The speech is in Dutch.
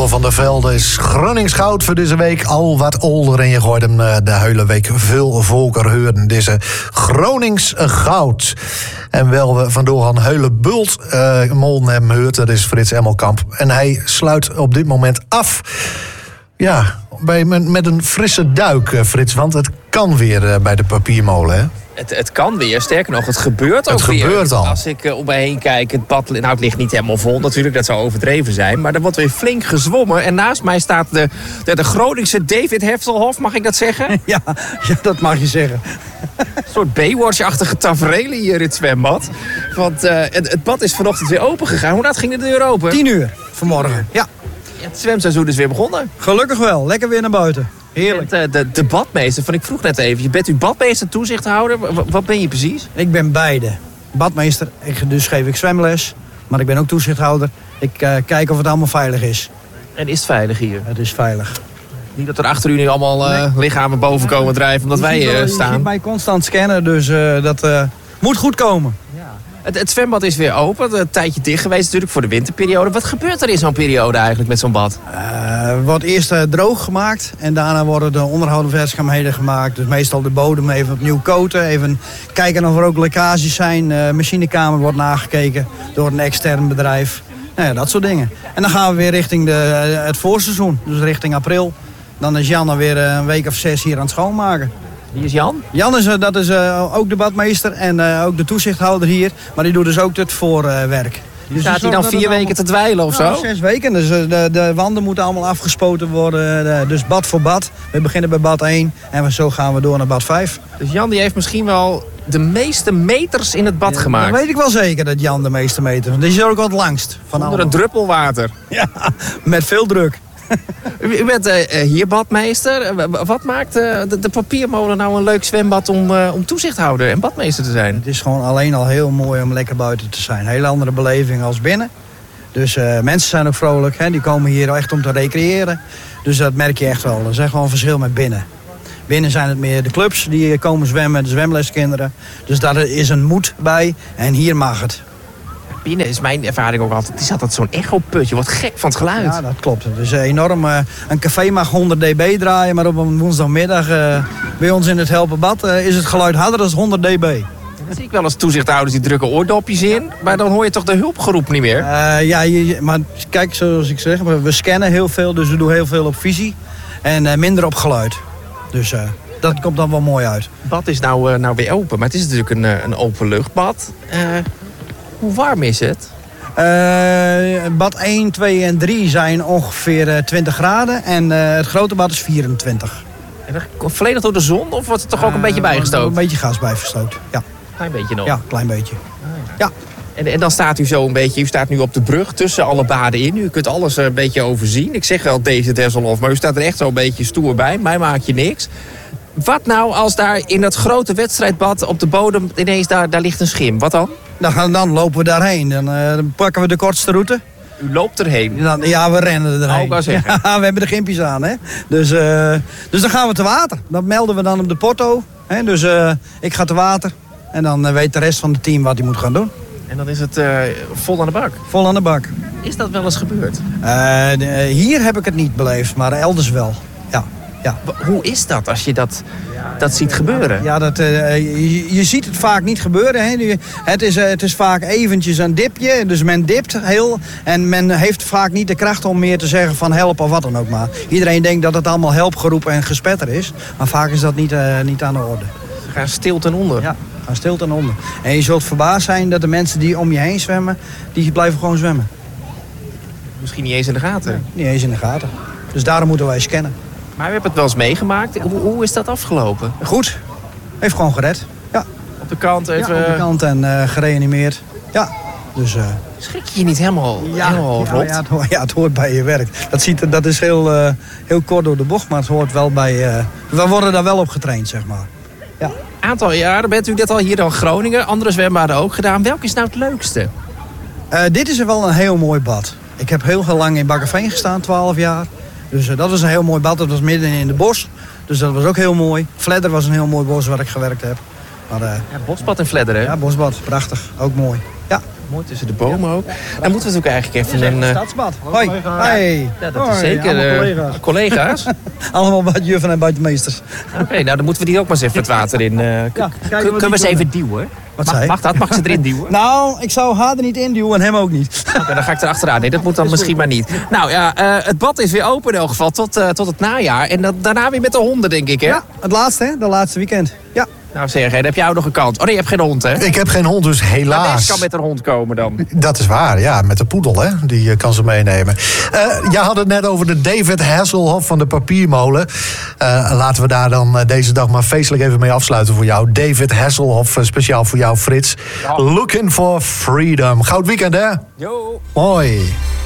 Roelof van der Velde is Gronings goud voor deze week. Al wat older en je gooit hem de hele week veel volker horen. Deze Gronings goud. En wel we vandoor aan Heule Bult molden hebben gehoord. Dat is Frits Emmelkamp. En hij sluit op dit moment af. Ja, met een frisse duik, Frits. Want het kan weer bij de papiermolen, hè? Het kan weer, sterker nog, het gebeurt ook weer. Het gebeurt al. Als ik om me heen kijk, het ligt niet helemaal vol natuurlijk, dat zou overdreven zijn. Maar er wordt weer flink gezwommen. En naast mij staat de Groningse David Heftelhoff, mag ik dat zeggen? Ja, dat mag je zeggen. Een soort Baywatch-achtige taferelen hier in het zwembad. Want het bad is vanochtend weer open gegaan. Hoe laat ging de deur open? 10 uur vanmorgen, ja. Het zwemseizoen is weer begonnen. Gelukkig wel, lekker weer naar buiten. Heerlijk. De badmeester, ik vroeg net even, je bent u badmeester, toezichthouder? Wat ben je precies? Ik ben beide. Badmeester, dus geef ik zwemles, maar ik ben ook toezichthouder. Ik kijk of het allemaal veilig is. En is het veilig hier? Het is veilig. Niet dat er achter u nu allemaal lichamen boven komen drijven omdat wij staan. Je ziet mij constant scannen, dus dat moet goed komen. Ja. Het zwembad is weer open, een tijdje dicht geweest natuurlijk voor de winterperiode. Wat gebeurt er in zo'n periode eigenlijk met zo'n bad? Wordt eerst droog gemaakt en daarna worden de onderhoudswerkzaamheden gemaakt. Dus meestal de bodem even opnieuw coaten, even kijken of er ook lekkages zijn. Machinekamer wordt nagekeken door een extern bedrijf. Nou ja, dat soort dingen. En dan gaan we weer richting het voorseizoen, dus richting april. Dan is Jan alweer een week of 6 hier aan het schoonmaken. Wie is Jan? Jan is ook de badmeester en ook de toezichthouder hier. Maar die doet dus ook het voorwerk. Dus staat hij dan 4 weken te dweilen of zo? 6 weken. Dus de wanden moeten allemaal afgespoten worden. Dus bad voor bad. We beginnen bij bad 1 en zo gaan we door naar bad 5. Dus Jan die heeft misschien wel de meeste meters in het bad gemaakt? Dat weet ik wel zeker dat Jan de meeste meters. Die is er ook al het langst. Onder een druppel water? Ja, met veel druk. U bent hier badmeester. Wat maakt de papiermolen nou een leuk zwembad om toezichthouder en badmeester te zijn? Het is gewoon alleen al heel mooi om lekker buiten te zijn. Een hele andere beleving als binnen. Dus mensen zijn ook vrolijk. Hè? Die komen hier echt om te recreëren. Dus dat merk je echt wel. Er is echt wel een verschil met binnen. Binnen zijn het meer de clubs die komen zwemmen, de zwemleskinderen. Dus daar is een moed bij. En hier mag het. Binnen is mijn ervaring ook altijd, het is altijd zo'n echoput. Je wordt gek van het geluid. Ja, dat klopt. Het is enorm. Een café mag 100 dB draaien, maar op een woensdagmiddag bij ons in het Helpenbad is het geluid harder dan 100 dB. Dan zie ik wel eens toezichthouders die drukken oordopjes in, maar dan hoor je toch de hulpgeroep niet meer? Maar kijk, zoals ik zeg, we scannen heel veel, dus we doen heel veel op visie en minder op geluid. Dus dat komt dan wel mooi uit. Het bad is nou weer open, maar het is natuurlijk een openluchtbad. Hoe warm is het? Bad 1, 2 en 3 zijn ongeveer 20 graden en het grote bad is 24. En dat volledig door de zon of wordt het toch ook een beetje bijgestookt? Een beetje gas bijgestookt, ja. Klein beetje nog? Ja, klein beetje. Ja. En dan staat u zo een beetje, u staat nu op de brug tussen alle baden in. U kunt alles een beetje overzien. Ik zeg wel David Heftelhoff, maar u staat er echt zo een beetje stoer bij. Mij maak je niks. Wat nou als daar in dat grote wedstrijdbad op de bodem ineens daar ligt een schim? Wat dan? Dan lopen we daarheen. Dan pakken we de kortste route. U loopt erheen? Ja, we rennen erheen. Ik zeggen. Ja, we hebben de gimpjes aan. Hè? Dus dan gaan we te water. Dat melden we dan op de porto. Hè? Dus ik ga te water. En dan weet de rest van het team wat hij moet gaan doen. En dan is het vol aan de bak? Vol aan de bak. Is dat wel eens gebeurd? Hier heb ik het niet beleefd, maar elders wel. Ja. Hoe is dat als je dat ziet gebeuren? Ja, je ziet het vaak niet gebeuren. Hè. Het is vaak eventjes een dipje, dus men dipt heel. En men heeft vaak niet de kracht om meer te zeggen van help of wat dan ook maar. Iedereen denkt dat het allemaal helpgeroepen en gespetter is. Maar vaak is dat niet aan de orde. Ze gaan stil ten onder. Ja, gaan stil ten onder. En je zult verbaasd zijn dat de mensen die om je heen zwemmen, die blijven gewoon zwemmen. Misschien niet eens in de gaten? Nee, niet eens in de gaten. Dus daarom moeten wij scannen. Maar we hebben het wel eens meegemaakt. Hoe is dat afgelopen? Goed. Heeft gewoon gered. Ja. Op de kant even... Ja, op de kant en gereanimeerd. Ja. Dus, schrik je niet helemaal rot? Het hoort bij je werk. Dat is heel kort door de bocht, maar het hoort wel bij... we worden daar wel op getraind, zeg maar. Ja. Aantal jaren bent u net al hier in Groningen. Andere zwembaden ook gedaan. Welk is nou het leukste? Dit is wel een heel mooi bad. Ik heb heel lang in Bakkerveen gestaan, 12 jaar. Dus dat was een heel mooi bad. Dat was midden in de bos. Dus dat was ook heel mooi. Vledder was een heel mooi bos waar ik gewerkt heb. Maar, bosbad in Vledder, hè? Ja, bosbad. Prachtig. Ook mooi. Ja. Mooi tussen de bomen ook. Dan moeten we natuurlijk eigenlijk even een... Stadsbad. Hoi. Hey. Ja, dat is Hoi, zeker allemaal collega's. collega's. Allemaal juffen en buitenmeesters. Oké, nou dan moeten we die ook maar eens even het water in. Kunnen we eens even duwen? Wat zei je? Mag dat? Mag ik ze erin duwen? Nou, ik zou haar er niet in duwen en hem ook niet. Oké, dan ga ik erachteraan. Nee, dat moet dan misschien maar niet. Nou ja, het bad is weer open in elk geval tot het najaar. En daarna weer met de honden, denk ik, hè? Ja, het laatste, hè? De laatste weekend. Ja. Nou zeg, dan heb jij ook nog een kans. Oh nee, je hebt geen hond, hè? Ik heb geen hond, dus Maar helaas. deze kan met een hond komen dan. Dat is waar, ja, met de poedel, hè. Die kan ze meenemen. Jij had het net over de David Hasselhoff van de papiermolen. Laten we daar dan deze dag maar feestelijk even mee afsluiten voor jou. David Hasselhoff, speciaal voor jou, Frits. Ja. Looking for freedom. Goud weekend, hè? Yo. Mooi.